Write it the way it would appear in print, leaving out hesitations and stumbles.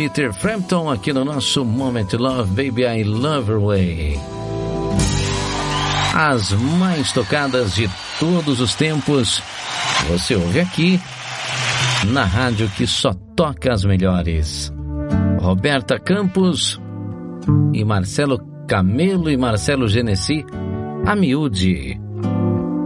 Peter Frampton aqui no nosso Moment Love, Baby I Love Her Way. As mais tocadas de todos os tempos, você ouve aqui na rádio que só toca as melhores. Roberta Campos e Marcelo Camelo e Marcelo Genesi, A Miúde.